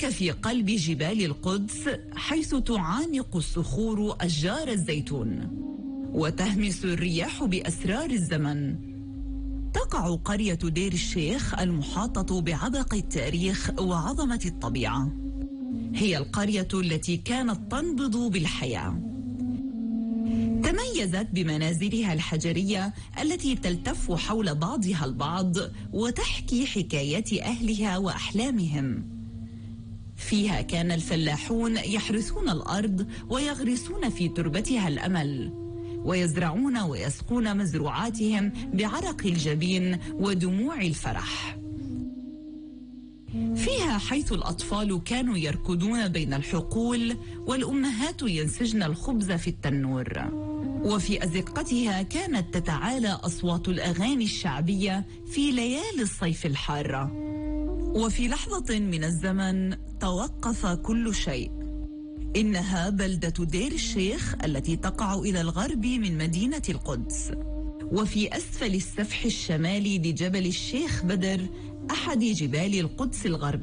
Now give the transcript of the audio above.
ذلك في قلب جبال القدس، حيث تعانق الصخور أشجار الزيتون وتهمس الرياح بأسرار الزمن. تقع قرية دير الشيخ المحاطة بعبق التاريخ وعظمة الطبيعة. هي القرية التي كانت تنبض بالحياة. تميزت بمنازلها الحجرية التي تلتف حول بعضها البعض وتحكي حكايات أهلها وأحلامهم. فيها كان الفلاحون يحرثون الأرض ويغرسون في تربتها الأمل، ويزرعون ويسقون مزروعاتهم بعرق الجبين ودموع الفرح. فيها حيث الأطفال كانوا يركضون بين الحقول والأمهات ينسجن الخبز في التنور. وفي أزقتها كانت تتعالى أصوات الأغاني الشعبية في ليالي الصيف الحارة. وفي لحظة من الزمن توقف كل شيء. إنها بلدة دير الشيخ التي تقع إلى الغرب من مدينة القدس، وفي أسفل السفح الشمالي لجبل الشيخ بدر، أحد جبال القدس الغربية.